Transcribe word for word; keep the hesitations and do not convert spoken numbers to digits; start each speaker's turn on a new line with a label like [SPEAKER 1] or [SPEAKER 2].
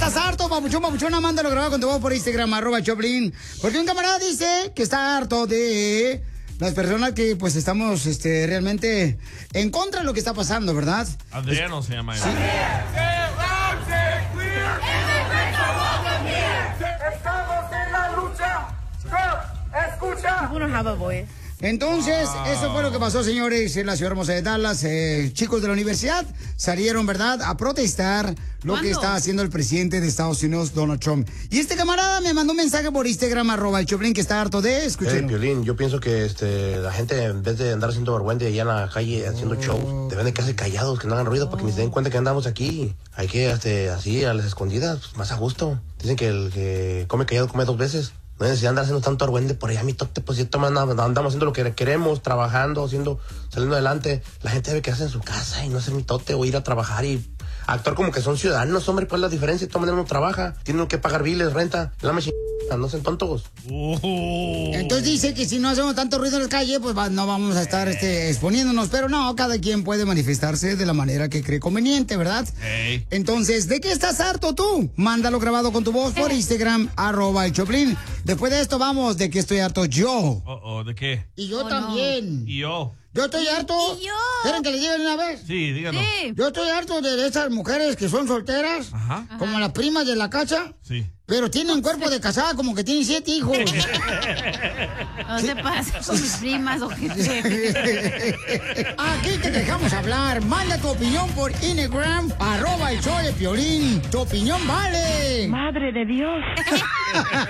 [SPEAKER 1] estás harto, papuchón, papuchona? Mándalo grabado con tu voz por Instagram, arroba Choplin. Porque un camarada dice que está harto de las personas que, pues, estamos este, realmente en contra de lo que está pasando, ¿verdad?
[SPEAKER 2] Adriano se llama él.
[SPEAKER 1] Sí.
[SPEAKER 3] Estamos en la lucha. Escucha.
[SPEAKER 4] People don't have a voice.
[SPEAKER 1] Entonces, wow. Eso fue lo que pasó, señores, en la ciudad hermosa de Dallas. Eh, chicos de la universidad salieron, ¿verdad?, a protestar lo
[SPEAKER 4] ¿Cuándo?
[SPEAKER 1] que está haciendo el presidente de Estados Unidos, Donald Trump. Y este camarada me mandó un mensaje por Instagram, arroba el Choplin, que está harto de escuchar.
[SPEAKER 5] Hey, Piolín, yo pienso que este, la gente, en vez de andar haciendo vergüenza allá en la calle haciendo oh. shows, deben de quedarse callados, que no hagan ruido, oh. para que ni se den cuenta que andamos aquí. Hay que, este, así, a las escondidas, pues, más a gusto. Dicen que el que come callado come dos veces. No hay necesidad de andar haciendo tanto argüende por allá, mi tote, pues ya andamos haciendo lo que queremos, trabajando, haciendo, saliendo adelante. La gente debe quedarse en su casa y no hacer mi tote o ir a trabajar y actuar como que son ciudadanos, hombre. ¿Cuál es la diferencia? De todas maneras uno trabaja, tienen que pagar biles, renta, la machina, no sean tontos.
[SPEAKER 2] Uh.
[SPEAKER 1] Entonces dice que si no hacemos tanto ruido en la calle, pues va, no vamos a estar este, exponiéndonos, pero no, cada quien puede manifestarse de la manera que cree conveniente, ¿verdad?
[SPEAKER 2] Hey.
[SPEAKER 1] Entonces, ¿de qué estás harto tú? Mándalo grabado con tu voz por Instagram, arroba el Choplin. Después de esto vamos, ¿de qué estoy harto yo?
[SPEAKER 2] Oh, oh, ¿de qué?
[SPEAKER 1] Y yo
[SPEAKER 4] Oh,
[SPEAKER 1] también.
[SPEAKER 2] Y yo.
[SPEAKER 1] Yo estoy harto.
[SPEAKER 4] ¿Y yo?
[SPEAKER 1] ¿Quieren que le lleven una vez?
[SPEAKER 2] Sí, díganos.
[SPEAKER 4] Sí.
[SPEAKER 1] Yo estoy harto de esas mujeres que son solteras,
[SPEAKER 2] Ajá.
[SPEAKER 1] como las primas de la casa,
[SPEAKER 2] Sí.
[SPEAKER 1] pero tienen cuerpo de casada como que tienen siete hijos.
[SPEAKER 4] No se pasa con mis primas o qué.
[SPEAKER 1] Aquí te dejamos hablar. Manda tu opinión por Instagram, arroba el show de Piolín. Tu opinión vale.
[SPEAKER 4] Madre de Dios.